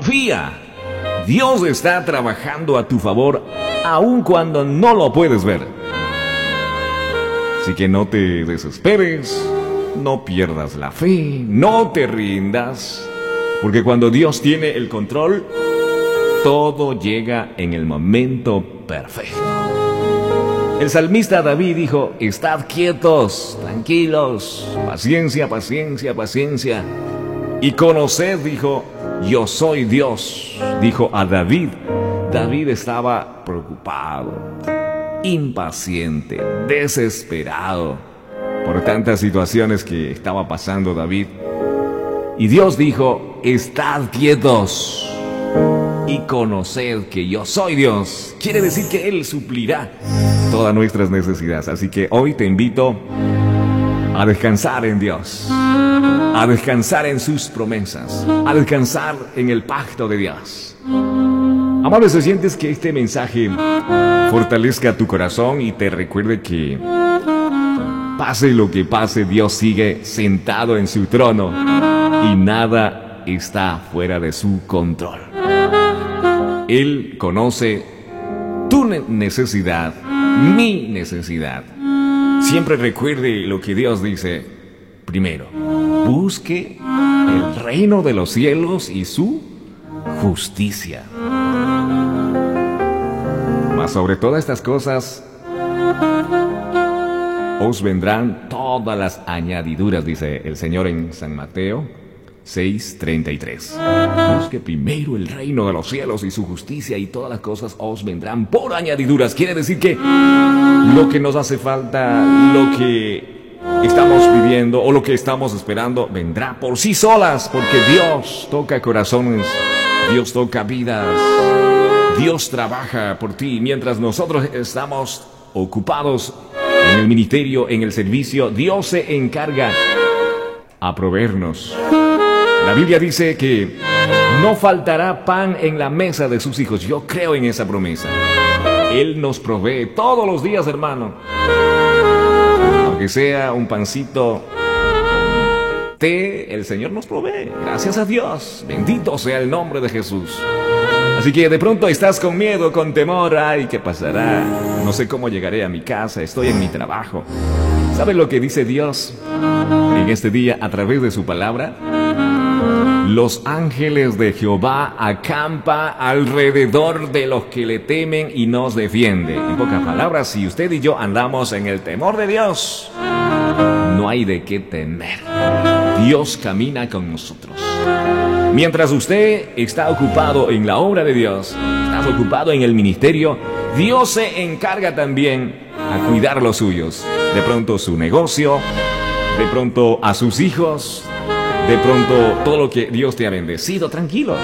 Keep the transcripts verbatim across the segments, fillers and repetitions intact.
Confía. Dios está trabajando a tu favor, aun cuando no lo puedes ver. Así que no te desesperes, no pierdas la fe, no te rindas, porque cuando Dios tiene el control, todo llega en el momento perfecto. El salmista David dijo: estad quietos, tranquilos, paciencia, paciencia, paciencia. Y conoced, dijo, yo soy Dios, dijo a David. David estaba preocupado, impaciente, desesperado por tantas situaciones que estaba pasando David. Y Dios dijo: estad quietos y conoced que yo soy Dios. Quiere decir que Él suplirá todas nuestras necesidades. Así que hoy te invito a descansar en Dios, a descansar en sus promesas, a descansar en el pacto de Dios. Amables oyentes, que este mensaje fortalezca tu corazón y te recuerde que pase lo que pase, Dios sigue sentado en su trono y nada está fuera de su control. Él conoce tu necesidad, mi necesidad. Siempre recuerde lo que Dios dice. Primero, busque el reino de los cielos y su justicia. Mas sobre todas estas cosas os vendrán todas las añadiduras, dice el Señor en San Mateo seis treinta y tres. Busque primero el reino de los cielos y su justicia, y todas las cosas os vendrán por añadiduras. Quiere decir que lo que nos hace falta, lo que estamos viviendo o lo que estamos esperando, vendrá por sí solas, porque Dios toca corazones, Dios toca vidas, Dios trabaja por ti. Mientras nosotros estamos ocupados en el ministerio, en el servicio, Dios se encarga a proveernos. La Biblia dice que no faltará pan en la mesa de sus hijos. Yo creo en esa promesa. Él nos provee todos los días, hermano. Aunque sea un pancito, té, el Señor nos provee. Gracias a Dios. Bendito sea el nombre de Jesús. Así que de pronto estás con miedo, con temor. Ay, ¿qué pasará? No sé cómo llegaré a mi casa. Estoy en mi trabajo. ¿Sabes lo que dice Dios en este día a través de su palabra? Los ángeles de Jehová acampa alrededor de los que le temen y nos defiende. En pocas palabras, si usted y yo andamos en el temor de Dios, no hay de qué temer. Dios camina con nosotros. Mientras usted está ocupado en la obra de Dios, está ocupado en el ministerio, Dios se encarga también a cuidar los suyos. De pronto su negocio, de pronto a sus hijos, de pronto todo lo que Dios te ha bendecido. Tranquilos.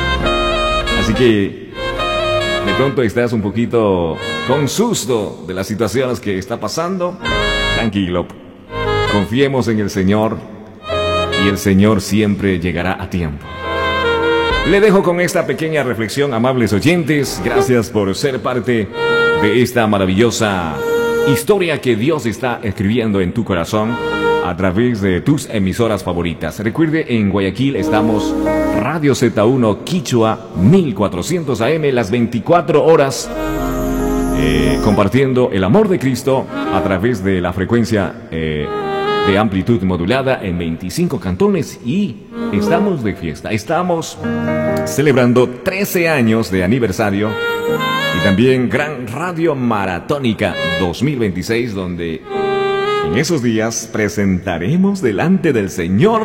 Así que de pronto estás un poquito con susto de las situaciones que está pasando. Tranquilo. Confiemos en el Señor y el Señor siempre llegará a tiempo. Le dejo con esta pequeña reflexión, amables oyentes. Gracias por ser parte de esta maravillosa historia que Dios está escribiendo en tu corazón a través de tus emisoras favoritas. Recuerde, en Guayaquil estamos Radio Z uno Quichua mil cuatrocientos A M, las veinticuatro horas, eh, compartiendo el amor de Cristo a través de la frecuencia eh, de amplitud modulada en veinticinco cantones. Y estamos de fiesta, estamos celebrando trece años de aniversario, y también Gran Radio Maratónica dos mil veintiséis, donde en esos días presentaremos delante del Señor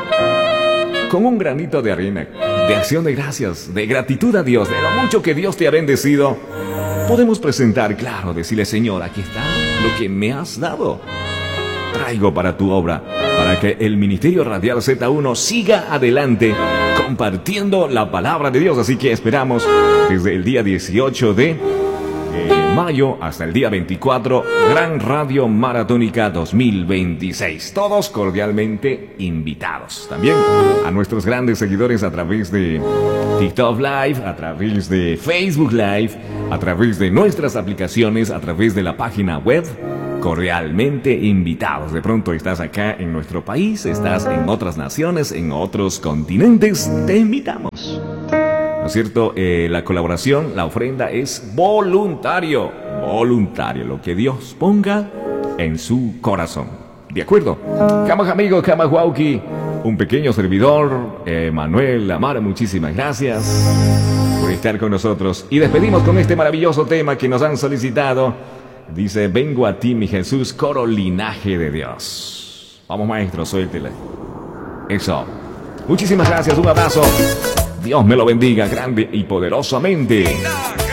con un granito de arena, de acción de gracias, de gratitud a Dios, de lo mucho que Dios te ha bendecido. Podemos presentar, claro, decirle: Señor, aquí está lo que me has dado. Traigo para tu obra, para que el Ministerio Radial Z uno siga adelante compartiendo la palabra de Dios. Así que esperamos desde el día dieciocho de mayo hasta el día veinticuatro, Gran Radio Maratónica dos mil veintiséis. Todos cordialmente invitados. También a nuestros grandes seguidores a través de TikTok Live, a través de Facebook Live, a través de nuestras aplicaciones, a través de la página web. Cordialmente invitados. De pronto estás acá en nuestro país, estás en otras naciones, en otros continentes. Te invitamos. es cierto? Eh, la colaboración, la ofrenda es voluntario, voluntario, lo que Dios ponga en su corazón. ¿De acuerdo? Camas amigos, Camas Wauki, un pequeño servidor, eh, Manuel Amar, muchísimas gracias por estar con nosotros. Y despedimos con este maravilloso tema que nos han solicitado. Dice, vengo a ti, mi Jesús, coro linaje de Dios. Vamos, maestro, suéltele. Eso. Muchísimas gracias, un abrazo. Dios me lo bendiga grande y poderosamente.